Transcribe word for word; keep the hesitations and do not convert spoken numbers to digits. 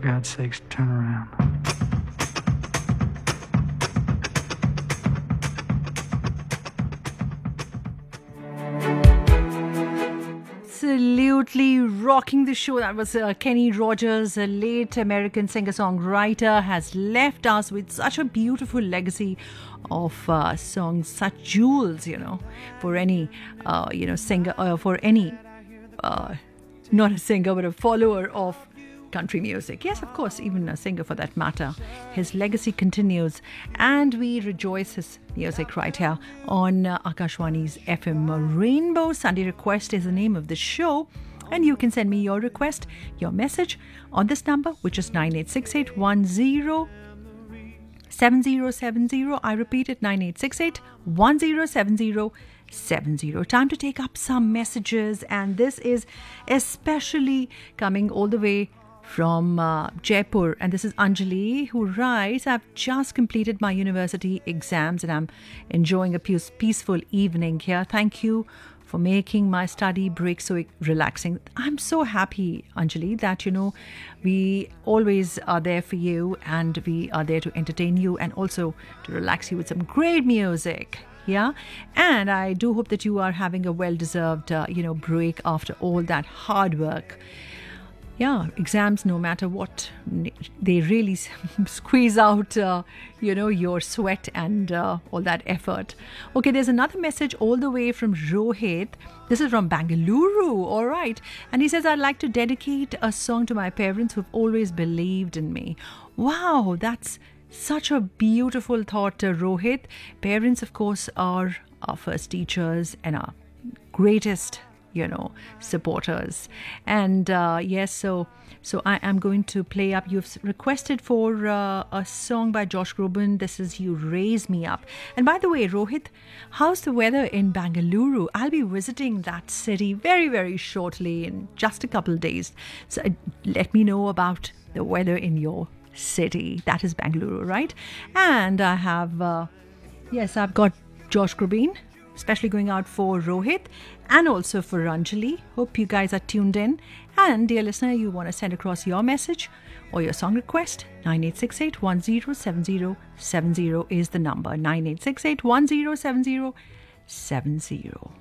For God's sakes, turn around. Absolutely rocking the show. That was uh, Kenny Rogers, a late American singer-songwriter, has left us with such a beautiful legacy of uh, songs, such jewels, you know, for any, uh, you know, singer, uh, for any, uh, not a singer, but a follower of country music. Yes, of course, even a singer for that matter. His legacy continues, and we rejoice his music right here on uh, Akashwani's F M Rainbow. Sunday Request is the name of the show, and you can send me your request, your message on this number, which is nine eight six eight one zero seven zero seven zero. I repeat it, nine eight six eight one zero seven zero seven zero. Time to take up some messages, and this is especially coming all the way from uh, Jaipur, and this is Anjali, who writes, I've just completed my university exams and I'm enjoying a peaceful evening here. Thank you for making my study break so relaxing. I'm so happy, Anjali, that, you know, we always are there for you, and we are there to entertain you and also to relax you with some great music. Yeah, and I do hope that you are having a well-deserved, uh, you know, break after all that hard work. Yeah, exams, no matter what, they really squeeze out, uh, you know, your sweat and uh, all that effort. Okay, there's another message all the way from Rohit. This is from Bangalore, all right. And he says, I'd like to dedicate a song to my parents who've always believed in me. Wow, that's such a beautiful thought, uh, Rohit. Parents, of course, are our first teachers and our greatest, you know, supporters. And uh, yes, so so I am going to play up. You've requested for uh, a song by Josh Groban. This is You Raise Me Up. And by the way, Rohit, how's the weather in Bangalore? I'll be visiting that city very, very shortly, in just a couple of days. So uh, let me know about the weather in your city. That is Bangalore, right? And I have, uh, yes, I've got Josh Groban, especially going out for Rohit and also for Anjali. Hope you guys are tuned in. And dear listener, you want to send across your message or your song request, nine eight six eight one zero seven zero seven zero is the number. nine eight six eight one zero seven zero seven zero.